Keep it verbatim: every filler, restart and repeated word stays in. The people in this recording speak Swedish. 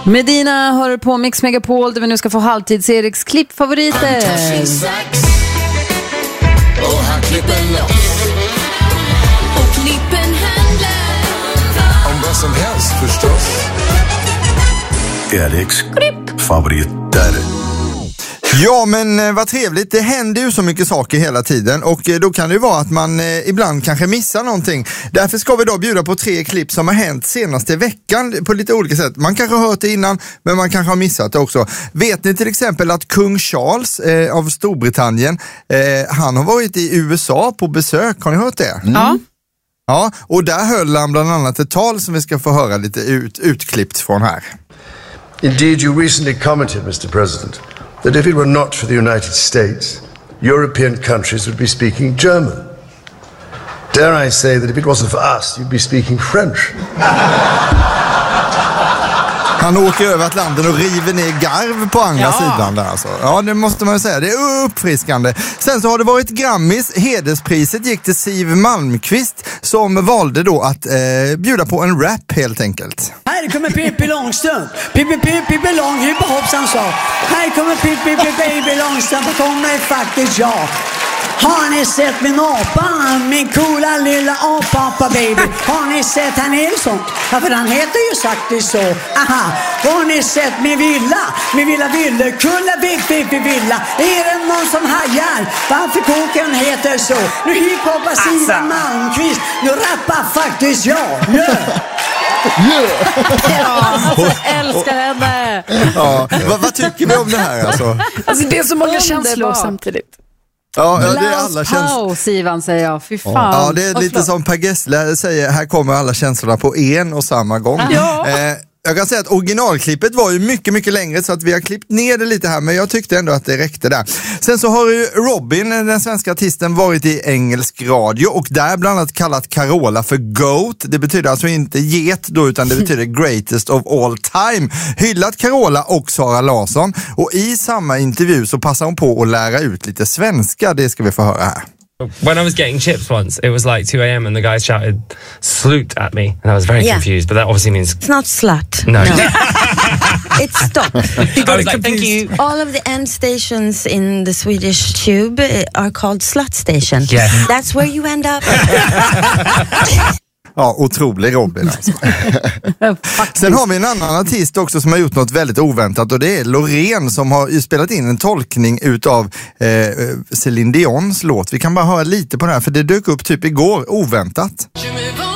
Medina hör på Mix Megapol där vi nu ska få halvtids-Eriks klippfavoriter. Och han klipper loss. Och klippen handlar om vad som helst förstås. Eriks klippfavoriter. Ja, men vad trevligt. Det händer ju så mycket saker hela tiden och då kan det ju vara att man eh, ibland kanske missar någonting. Därför ska vi då bjuda på tre klipp som har hänt senaste veckan på lite olika sätt. Man kanske har hört det innan, men man kanske har missat det också. Vet ni till exempel att kung Charles eh, av Storbritannien, eh, han har varit i U S A på besök. Har ni hört det? Mm. Ja. Ja, och där höll han bland annat ett tal som vi ska få höra lite ut, utklippt från här. Indeed, you recently commented, Mister President, that if it were not for the United States, European countries would be speaking German. Dare I say that if it wasn't for us, you'd be speaking French. Han åker över Atlanten och river ner garv på andra ja. sidan där alltså. Ja, det måste man ju säga. Det är uppfriskande. Sen så har det varit Grammis. Hederspriset gick till Siw Malmkvist som valde då att eh, bjuda på en rap helt enkelt. Här kommer Pippi Långstrump. Pippi Pippi Pippi Lång, hippa hoppsan sa. Här kommer Pippi Pippi Långstrump och kommer faktiskt jag. Har ni sett min apa? Min coola lilla apa baby. Har ni sett han Nilsson? Ja, för han heter ju faktiskt så. Aha. Har ni sett min villa? Min villa ville kulla vipp vipp villa. Är det någon som hajar varför koken heter så? Nu hiphoppar Siw Malmkvist. Nu rappar faktiskt jag. Yeah. Ja, alltså, älskar henne. Ja, vad, vad tycker vi om det här alltså? Alltså det är så många känslor samtidigt. Ja, det är alla känslor. Sivan säger jag. Fy fan. Ja, det är lite som Per Gessle säger, här kommer alla känslorna på en och samma gång. Ja. Eh, jag kan säga att originalklippet var ju mycket, mycket längre så att vi har klippt ner det lite här, men jag tyckte ändå att det räckte där. Sen så har ju Robin, den svenska artisten, varit i engelsk radio och där bland annat kallat Carola för GOAT. Det betyder alltså inte get då, utan det betyder greatest of all time. Hyllat Carola och Sara Larsson och i samma intervju så passar hon på att lära ut lite svenska. Det ska vi få höra här. When I was getting chips once, it was like two a.m. and the guy shouted "slut" at me, and I was very yeah. confused. But that obviously means it's not slut. No, no. It's stop. I was like, thank you. All of the end stations in the Swedish tube are called slut station. Yeah, that's where you end up. Ja, otrolig Robin alltså. Sen har vi en annan artist också som har gjort något väldigt oväntat och det är Loreen som har spelat in en tolkning utav eh, Celine Dions låt. Vi kan bara höra lite på det här för det dök upp typ igår, oväntat.